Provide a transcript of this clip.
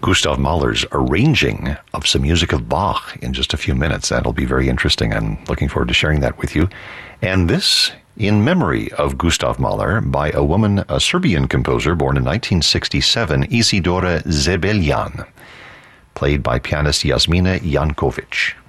Gustav Mahler's arranging of some music of Bach in just a few minutes. That'll be very interesting. I'm looking forward to sharing that with you. And this in memory of Gustav Mahler by a woman, a Serbian composer born in 1967, Isidora Zebeljan, played by pianist Jasmina Jankovic.